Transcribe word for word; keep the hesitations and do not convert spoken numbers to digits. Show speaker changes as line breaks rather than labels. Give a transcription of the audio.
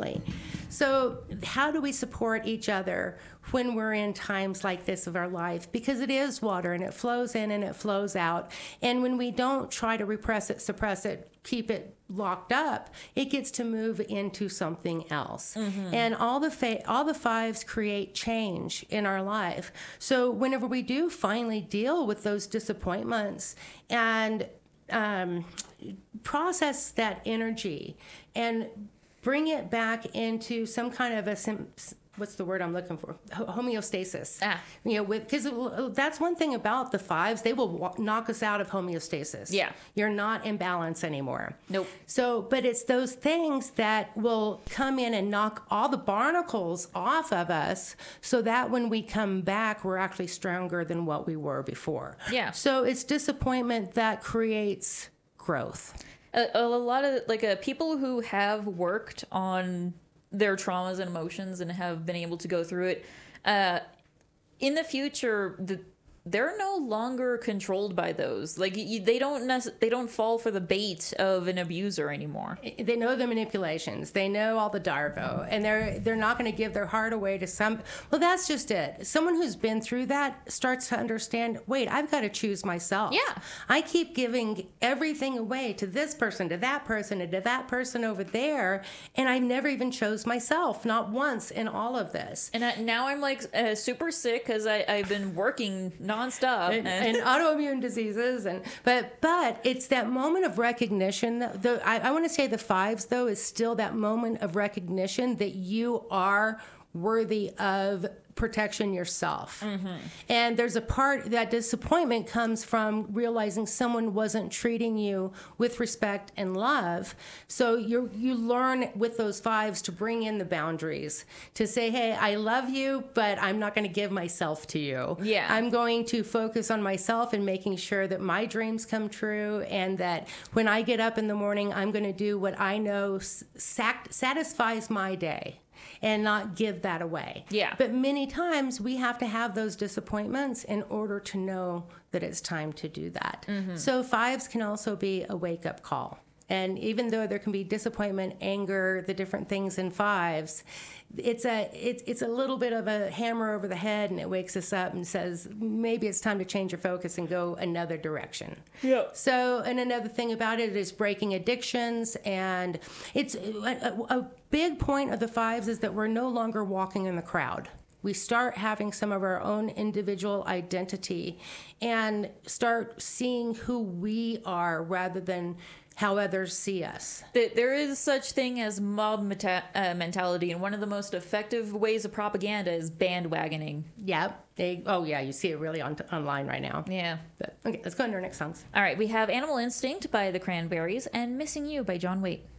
family. So how do we support each other when we're in times like this of our life? Because it is water, and it flows in and it flows out. And when we don't try to repress it, suppress it, keep it locked up, it gets to move into something else. Mm-hmm. And all the fa- all the fives create change in our life. So whenever we do finally deal with those disappointments and um, process that energy and bring it back into some kind of a sim- what's the word I'm looking for? Homeostasis. Ah. You know, with because that's one thing about the fives, they will wa- knock us out of homeostasis.
Yeah.
You're not in balance anymore.
Nope.
So, but it's those things that will come in and knock all the barnacles off of us so that when we come back, we're actually stronger than what we were before.
Yeah.
So it's disappointment that creates growth.
A, a lot of, like, uh, people who have worked on their traumas and emotions and have been able to go through it, uh, in the future, the, they're no longer controlled by those. Like, you, they don't nece- they don't fall for the bait of an abuser anymore.
They know the manipulations. They know all the Darvo, and they're they're not going to give their heart away to some. Well, that's just it. Someone who's been through that starts to understand. Wait, I've got to choose myself.
Yeah,
I keep giving everything away to this person, to that person, and to that person over there, and I never even chose myself, not once in all of this.
And I, now I'm like uh, super sick because I've been working nonstop
and, and autoimmune diseases, and but but it's that moment of recognition. The I, I want to say the fives though is still that moment of recognition that you are worthy of protection yourself. Mm-hmm. And there's a part that disappointment comes from realizing someone wasn't treating you with respect and love. So you you learn with those fives to bring in the boundaries, to say, hey, I love you, but I'm not going to give myself to you.
Yeah.
I'm going to focus on myself and making sure that my dreams come true, and that when I get up in the morning, I'm going to do what I know sac- satisfies my day, and not give that away.
Yeah.
But many times we have to have those disappointments in order to know that it's time to do that. Mm-hmm. So fives can also be a wake-up call. And even though there can be disappointment, anger, the different things in fives, it's a it's it's a little bit of a hammer over the head, and it wakes us up and says, maybe it's time to change your focus and go another direction.
Yeah.
So, and another thing about it is breaking addictions, and it's a, a big point of the fives is that we're no longer walking in the crowd. We start having some of our own individual identity and start seeing who we are rather than how others see us.
There is such thing as mob meta- uh, mentality, and one of the most effective ways of propaganda is bandwagoning.
Yep. They, oh, yeah, you see it really on online right now.
Yeah.
But, okay, let's go into our next songs.
All right, we have Animal Instinct by the Cranberries and Missing You by John Waite.